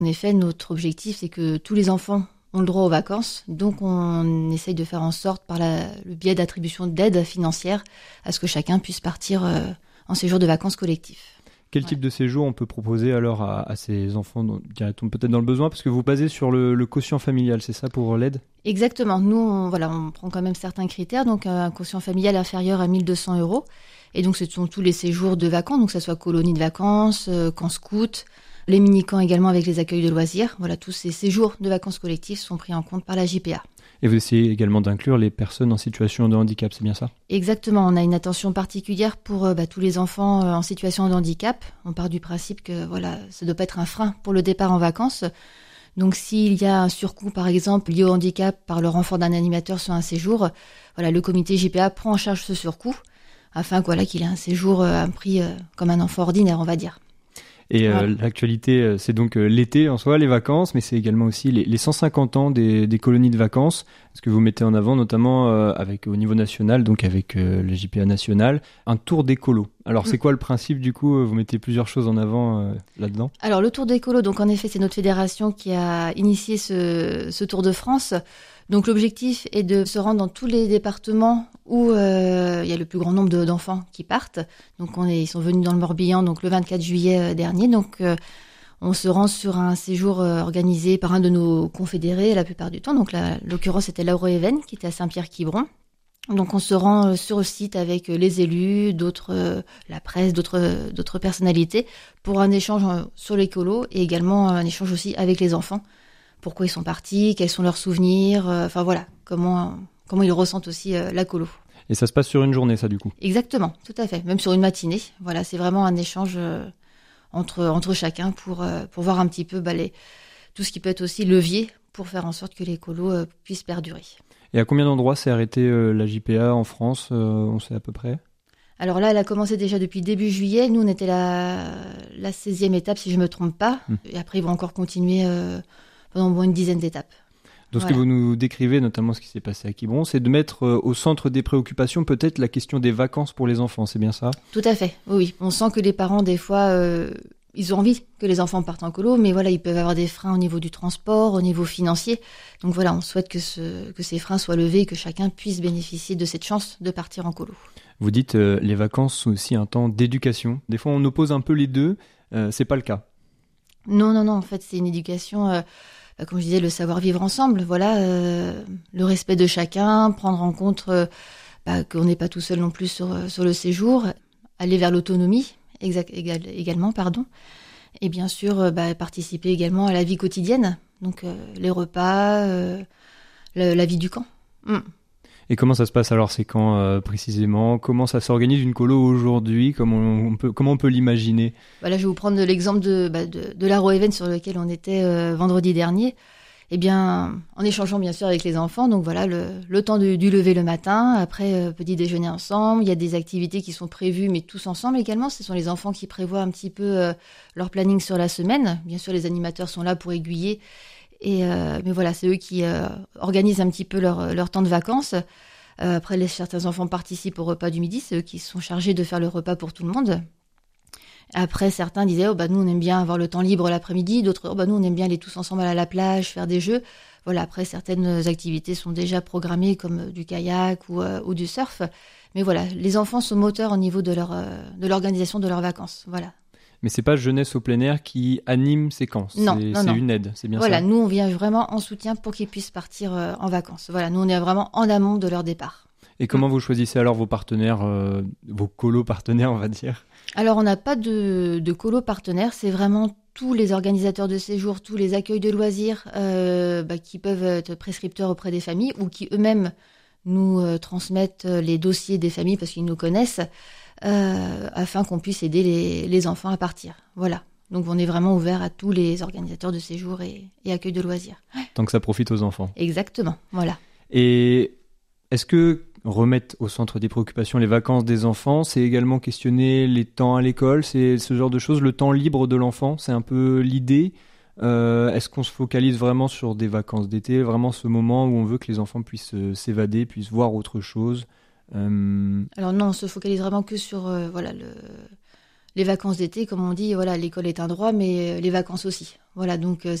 En effet, notre objectif, c'est que tous les enfants ont le droit aux vacances. Donc, on essaye de faire en sorte, par le biais d'attribution d'aide financière, à ce que chacun puisse partir en séjour de vacances collectif. Quel type de séjour on peut proposer alors à ces enfants, dirait-on peut-être dans le besoin, parce que vous basez sur le quotient familial, c'est ça pour l'aide ? Exactement. Nous, on prend quand même certains critères. Donc, un quotient familial inférieur à 1 200 €. Et donc, ce sont tous les séjours de vacances, donc que ce soit colonies de vacances, camps scouts, les mini-camps également avec les accueils de loisirs. Voilà, tous ces séjours de vacances collectifs sont pris en compte par la JPA. Et vous essayez également d'inclure les personnes en situation de handicap, c'est bien ça ? Exactement, on a une attention particulière pour tous les enfants en situation de handicap. On part du principe que ça ne doit pas être un frein pour le départ en vacances. Donc s'il y a un surcoût, par exemple, lié au handicap par le renfort d'un animateur sur un séjour, le comité JPA prend en charge ce surcoût afin qu'il ait un séjour à un prix comme un enfant ordinaire, on va dire. Et l'actualité, c'est donc l'été en soi, les vacances, mais c'est également aussi les 150 ans des colonies de vacances, ce que vous mettez en avant notamment au niveau national, donc avec la JPA nationale, un tour d'écolo. Alors c'est quoi le principe du coup ? Vous mettez plusieurs choses en avant là-dedans ? Alors le tour d'écolo, donc en effet c'est notre fédération qui a initié ce Tour de France. Donc l'objectif est de se rendre dans tous les départements où il y a le plus grand nombre d'enfants qui partent. Donc ils sont venus dans le Morbihan donc le 24 juillet dernier. Donc on se rend sur un séjour organisé par un de nos confédérés la plupart du temps. Donc l'occurrence c'était Lauro Even qui était à Saint-Pierre-Quiberon. Donc on se rend sur le site avec les élus, la presse, d'autres personnalités pour un échange sur l'écolo et également un échange aussi avec les enfants. Pourquoi ils sont partis, quels sont leurs souvenirs, comment ils ressentent aussi la colo. Et ça se passe sur une journée, ça, du coup ? Exactement, tout à fait, même sur une matinée. Voilà, c'est vraiment un échange entre chacun pour voir un petit peu tout ce qui peut être aussi levier pour faire en sorte que les colos puissent perdurer. Et à combien d'endroits s'est arrêtée la JPA en France, on sait à peu près ? Alors là, elle a commencé déjà depuis début juillet. Nous, on était la 16e étape, si je ne me trompe pas. Et après, ils vont encore continuer pendant une dizaine d'étapes. Donc ce que vous nous décrivez, notamment ce qui s'est passé à Quiberon, c'est de mettre au centre des préoccupations peut-être la question des vacances pour les enfants, c'est bien ça ? Tout à fait, oui. On sent que les parents, des fois, ils ont envie que les enfants partent en colo, mais ils peuvent avoir des freins au niveau du transport, au niveau financier. Donc on souhaite que ces freins soient levés et que chacun puisse bénéficier de cette chance de partir en colo. Vous dites les vacances sont aussi un temps d'éducation. Des fois on oppose un peu les deux, c'est pas le cas. Non, en fait c'est une éducation... comme je disais, le savoir-vivre ensemble, le respect de chacun, prendre en compte qu'on n'est pas tout seul non plus sur le séjour, aller vers l'autonomie également, et bien sûr participer également à la vie quotidienne, donc les repas, la vie du camp. Et comment ça se passe alors ces camps précisément ? Comment ça s'organise une colo aujourd'hui ? Comment on peut l'imaginer ? Je vais vous prendre l'exemple de l'Aro Event sur lequel on était vendredi dernier. Eh bien, en échangeant bien sûr avec les enfants, donc le temps du lever le matin, après petit déjeuner ensemble, il y a des activités qui sont prévues, mais tous ensemble également. Ce sont les enfants qui prévoient un petit peu leur planning sur la semaine. Bien sûr, les animateurs sont là pour aiguiller. Mais c'est eux qui organisent un petit peu leur temps de vacances. Après, certains enfants participent au repas du midi, c'est eux qui sont chargés de faire le repas pour tout le monde. Après, certains disaient nous on aime bien avoir le temps libre l'après-midi, d'autres nous on aime bien aller tous ensemble à la plage, faire des jeux. Après certaines activités sont déjà programmées comme du kayak ou du surf. Mais les enfants sont moteurs au niveau de l'organisation de leurs vacances. Mais c'est pas Jeunesse au plein air qui anime ces camps, non. C'est une aide, c'est bien ça. Nous on vient vraiment en soutien pour qu'ils puissent partir en vacances. Nous on est vraiment en amont de leur départ. Et comment vous choisissez alors vos partenaires, vos colos partenaires on va dire ? Alors on n'a pas de colo partenaire, c'est vraiment tous les organisateurs de séjour, tous les accueils de loisirs qui peuvent être prescripteurs auprès des familles ou qui eux-mêmes nous transmettent les dossiers des familles parce qu'ils nous connaissent afin qu'on puisse aider les enfants à partir. Donc on est vraiment ouvert à tous les organisateurs de séjour et accueils de loisirs. Tant que ça profite aux enfants. Exactement, Et est-ce que remettre au centre des préoccupations les vacances des enfants, c'est également questionner les temps à l'école, c'est ce genre de choses, le temps libre de l'enfant, c'est un peu l'idée. Est-ce qu'on se focalise vraiment sur des vacances d'été, vraiment ce moment où on veut que les enfants puissent s'évader, puissent voir autre chose Alors non, on se focalise vraiment que sur les vacances d'été, comme on dit, voilà, l'école est un droit, mais les vacances aussi. Voilà, donc